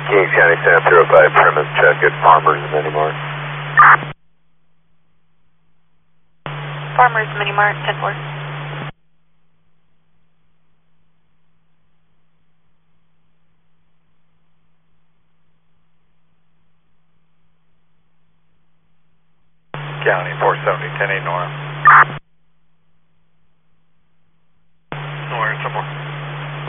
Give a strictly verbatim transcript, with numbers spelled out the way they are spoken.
Kings County, San Through by premise check at Farmers Mini Mart. Farmers Mini Mart, ten four. County, four seventy, ten eight Nora.